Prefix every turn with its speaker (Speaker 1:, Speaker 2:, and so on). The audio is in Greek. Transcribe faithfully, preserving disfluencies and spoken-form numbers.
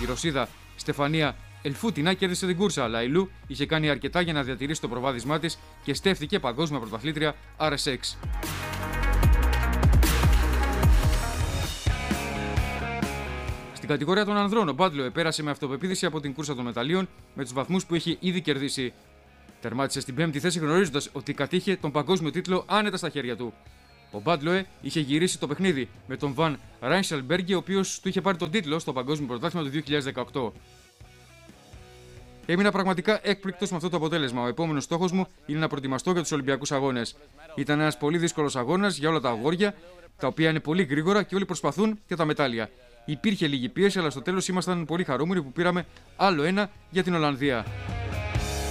Speaker 1: Η Ρωσίδα Στεφανία Ελφούτινα κέρδισε την κούρσα, αλλά η Λου είχε κάνει αρκετά για να διατηρήσει το προβάδισμά της και στέφθηκε παγκόσμια πρωταθλήτρια αρ ες εξ. Στην κατηγορία των ανδρών, ο Μπάντλοε πέρασε με αυτοπεποίθηση από την κούρσα των μεταλλίων με τους βαθμούς που είχε ήδη κερδίσει. Τερμάτισε στην πέμπτη θέση γνωρίζοντας ότι κατήχε τον παγκόσμιο τίτλο άνετα στα χέρια του. Ο Μπάντλοε είχε γυρίσει το παιχνίδι με τον Βαν Ράινσελμπεργκε, ο οποίος του είχε πάρει τον τίτλο στο παγκόσμιο πρωτάθλημα του δύο χιλιάδες δεκαοκτώ. Έμεινα πραγματικά έκπληκτος με αυτό το αποτέλεσμα. Ο επόμενος στόχος μου είναι να προετοιμαστώ για τους Ολυμπιακούς Αγώνες. Ήταν ένας πολύ δύσκολος αγώνας για όλα τα αγόρια, τα οποία είναι πολύ γρήγορα και όλοι προσπαθούν για τα μετάλλια. Υπήρχε λίγη πίεση, αλλά στο τέλος ήμασταν πολύ χαρούμενοι που πήραμε άλλο ένα για την Ολλανδία.